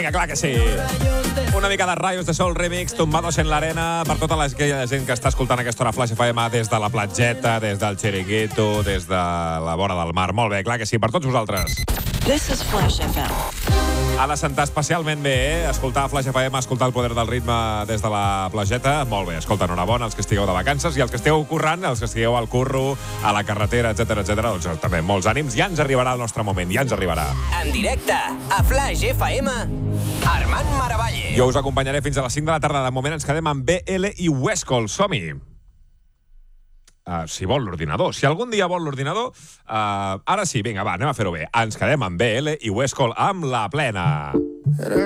Vinga, clar que sí. Una mica de Rayos de Sol remix, Tumbados en l'arena, per tota aquella gent que està escoltant aquesta hora Flash FM des de la platgeta, des del Chiringuito, des de la vora del mar. Molt bé, clar que sí, per tots vosaltres. This is Flash FM. Ha de sentar especialment bé, escoltar Flash FM, escoltar el poder del ritme des de la plageta. Molt bé, escolta, enhorabona els que estigueu de vacances i els que estigueu currant, els que estigueu al curro, a la carretera, etc doncs també molts ànims. Ja ens arribarà el nostre moment, ja ens arribarà. En directe, a Flash FM, Armand Maravalle. Jo us acompanyaré fins a les 5 de la tarda. De moment ens quedem amb BL i Westcol. Som-hi! Si vol l'ordinador. Si algun dia vol l'ordinador, ara sí, vinga, va, anem a fer-ho bé. Ens quedem amb BL i Westcol amb la plena.